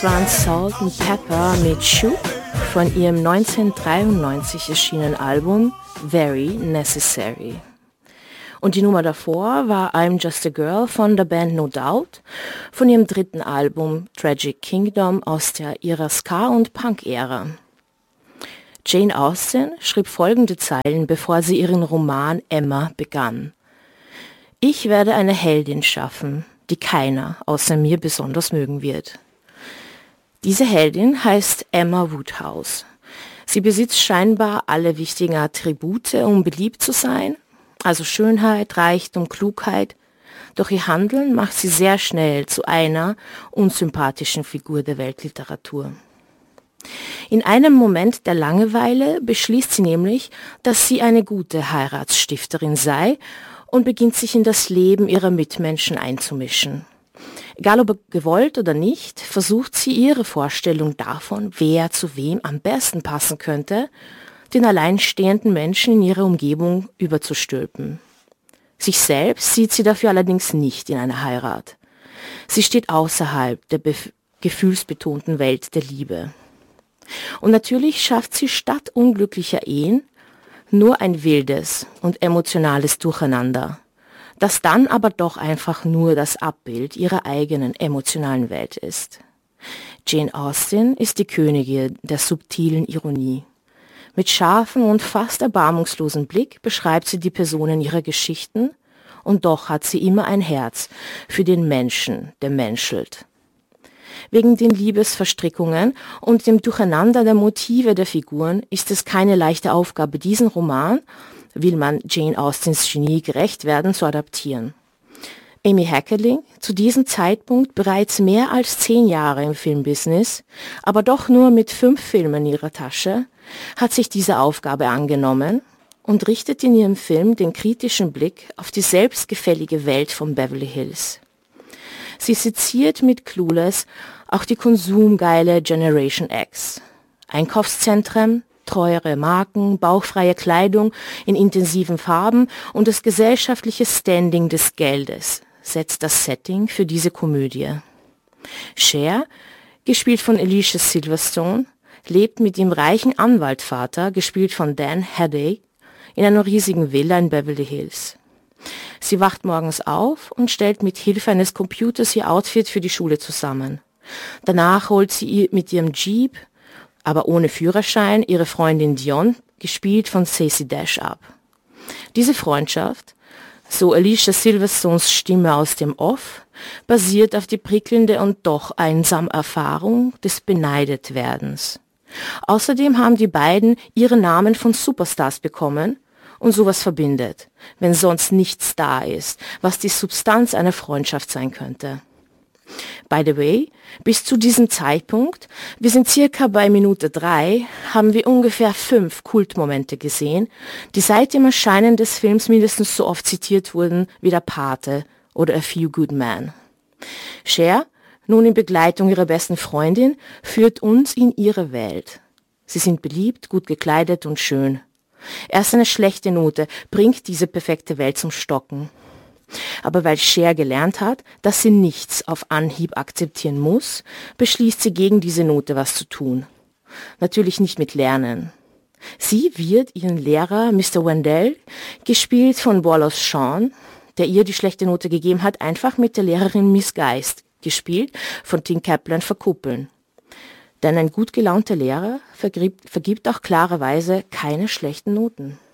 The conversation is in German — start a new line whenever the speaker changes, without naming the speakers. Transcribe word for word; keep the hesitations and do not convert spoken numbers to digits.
waren Salt and Pepper mit Shook von ihrem neunzehnhundertdreiundneunzig erschienenen Album Very Necessary. Und die Nummer davor war I'm Just a Girl von der Band No Doubt von ihrem dritten Album Tragic Kingdom aus der ihrer Ska- und Punk-Ära. Jane Austen schrieb folgende Zeilen, bevor sie ihren Roman Emma begann. Ich werde eine Heldin schaffen, die keiner außer mir besonders mögen wird. Diese Heldin heißt Emma Woodhouse. Sie besitzt scheinbar alle wichtigen Attribute, um beliebt zu sein, also Schönheit, Reichtum, Klugheit. Doch ihr Handeln macht sie sehr schnell zu einer unsympathischen Figur der Weltliteratur. In einem Moment der Langeweile beschließt sie nämlich, dass sie eine gute Heiratsstifterin sei und beginnt sich in das Leben ihrer Mitmenschen einzumischen. Egal ob gewollt oder nicht, versucht sie ihre Vorstellung davon, wer zu wem am besten passen könnte, den alleinstehenden Menschen in ihrer Umgebung überzustülpen. Sich selbst sieht sie dafür allerdings nicht in einer Heirat. Sie steht außerhalb der bef- gefühlsbetonten Welt der Liebe. Und natürlich schafft sie statt unglücklicher Ehen nur ein wildes und emotionales Durcheinander, das dann aber doch einfach nur das Abbild ihrer eigenen emotionalen Welt ist. Jane Austen ist die Königin der subtilen Ironie. Mit scharfem und fast erbarmungslosen Blick beschreibt sie die Personen ihrer Geschichten und doch hat sie immer ein Herz für den Menschen, der menschelt. Wegen den Liebesverstrickungen und dem Durcheinander der Motive der Figuren ist es keine leichte Aufgabe, diesen Roman, will man Jane Austens Genie gerecht werden, zu adaptieren. Amy Heckerling, zu diesem Zeitpunkt bereits mehr als zehn Jahre im Filmbusiness, aber doch nur mit fünf Filmen in ihrer Tasche, hat sich diese Aufgabe angenommen und richtet in ihrem Film den kritischen Blick auf die selbstgefällige Welt von Beverly Hills. Sie seziert mit Clueless auch die konsumgeile Generation X. Einkaufszentren, teure Marken, bauchfreie Kleidung in intensiven Farben und das gesellschaftliche Standing des Geldes setzt das Setting für diese Komödie. Cher, gespielt von Alicia Silverstone, lebt mit dem reichen Anwaltvater, gespielt von Dan Hedey, in einer riesigen Villa in Beverly Hills. Sie wacht morgens auf und stellt mit Hilfe eines Computers ihr Outfit für die Schule zusammen. Danach holt sie mit ihrem Jeep, aber ohne Führerschein, ihre Freundin Dion, gespielt von Stacey Dash, ab. Diese Freundschaft, so Alicia Silverstones Stimme aus dem Off, basiert auf die prickelnde und doch einsame Erfahrung des Beneidetwerdens. Außerdem haben die beiden ihre Namen von Superstars bekommen und sowas verbindet, wenn sonst nichts da ist, was die Substanz einer Freundschaft sein könnte. By the way, bis zu diesem Zeitpunkt, wir sind circa bei Minute drei, haben wir ungefähr fünf Kultmomente gesehen, die seit dem Erscheinen des Films mindestens so oft zitiert wurden wie der Pate oder A Few Good Men. Cher, nun in Begleitung ihrer besten Freundin, führt uns in ihre Welt. Sie sind beliebt, gut gekleidet und schön. Erst eine schlechte Note bringt diese perfekte Welt zum Stocken. Aber weil Cher gelernt hat, dass sie nichts auf Anhieb akzeptieren muss, beschließt sie gegen diese Note was zu tun. Natürlich nicht mit Lernen. Sie wird ihren Lehrer Mister Wendell, gespielt von Wallace Shawn, der ihr die schlechte Note gegeben hat, einfach mit der Lehrerin Miss Geist, gespielt von Tim Kaplan, verkuppeln. Denn ein gut gelaunter Lehrer vergibt, vergibt auch klarerweise keine schlechten Noten.